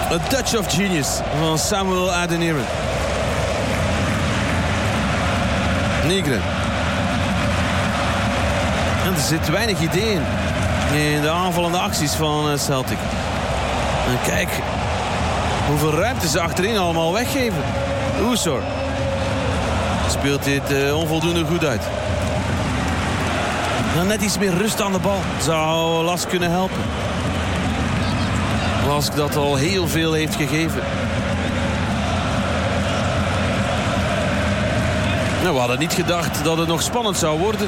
A touch of genius van Samuel Adeniran. Nygren. En er zit weinig idee in de aanvallende acties van Celtic. En kijk hoeveel ruimte ze achterin allemaal weggeven. Oesor speelt dit onvoldoende goed uit. Dan net iets meer rust aan de bal. Zou Lask kunnen helpen. Lask dat al heel veel heeft gegeven. Nou, we hadden niet gedacht dat het nog spannend zou worden.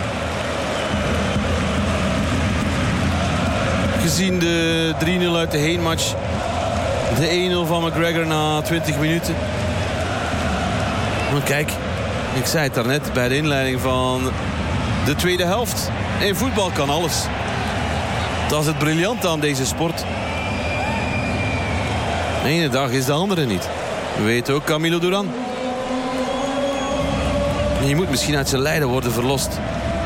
Gezien de 3-0 uit de heenmatch. De 1-0 van McGregor na 20 minuten. Maar kijk, ik zei het daarnet bij de inleiding van de tweede helft. In voetbal kan alles. Dat is het briljante aan deze sport. De ene dag is de andere niet. We weten ook Camilo Duran. Je moet misschien uit zijn lijden worden verlost.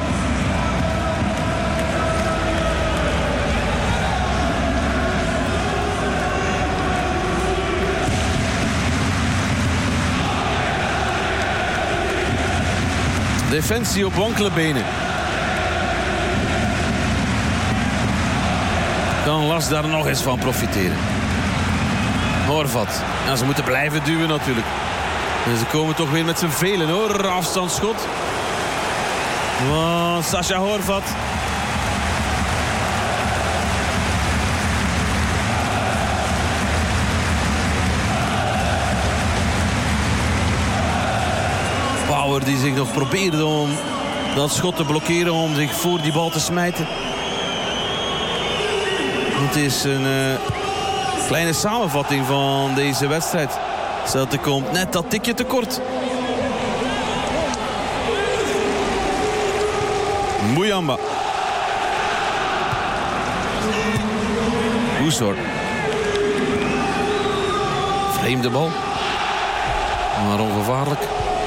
Defensie op wankele benen. Kan Lask daar nog eens van profiteren. Horvat. Ja, ze moeten blijven duwen natuurlijk. En ze komen toch weer met z'n velen hoor. Afstandsschot. Van Sasha Horvat. Power die zich nog probeerde om dat schot te blokkeren. Om zich voor die bal te smijten. Het is een kleine samenvatting van deze wedstrijd. Celtic komt net dat tikje tekort. Muyamba. Oesor. Vreemde bal. Maar ongevaarlijk.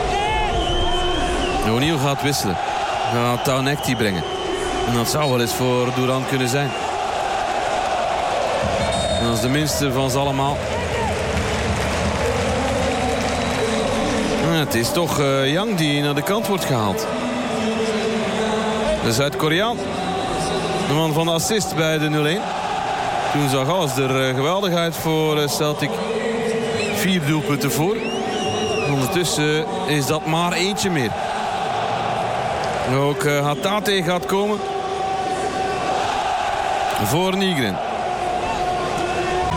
O'Neill gaat wisselen. Gaat Taunekti brengen. En dat zou wel eens voor Duran kunnen zijn. En dat is de minste van ze allemaal. Het is toch Yang die naar de kant wordt gehaald. De Zuid-Koreaan. De man van de assist bij de 0-1. Toen zag alles er geweldig uit voor Celtic. 4 doelpunten voor. Ondertussen is dat maar eentje meer. Ook Hatate gaat komen. Voor Nygren.